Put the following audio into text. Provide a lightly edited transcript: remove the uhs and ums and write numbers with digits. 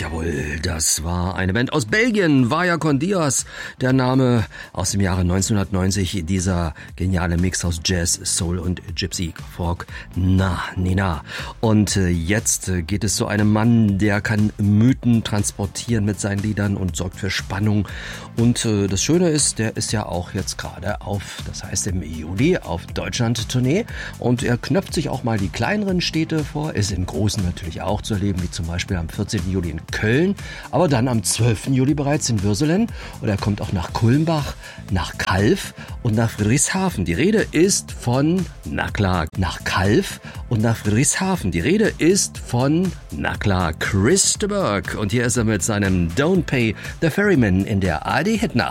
Jawohl, das war eine Band aus Belgien, Vaya con Dios, der Name aus dem Jahre 1990, dieser geniale Mix aus Jazz, Soul und Gypsy Folk, Nina. Und jetzt geht es zu einem Mann, der kann Mythen transportieren mit seinen Liedern und sorgt für Spannung. Und das Schöne ist, der ist ja auch jetzt gerade das heißt im Juli, auf Deutschland-Tournee. Und er knöpft sich auch mal die kleineren Städte vor, ist in großen natürlich auch zu erleben, wie zum Beispiel am 14. Juli in Köln, aber dann am 12. Juli bereits in Würselen. Und er kommt auch nach Kulmbach, nach Calw und nach Friedrichshafen. Die Rede ist von, nach Calw und nach Friedrichshafen. Die Rede ist von, Chris de Burgh. Und hier ist er mit seinem Don't Pay the Ferryman in der ARD Hitnacht.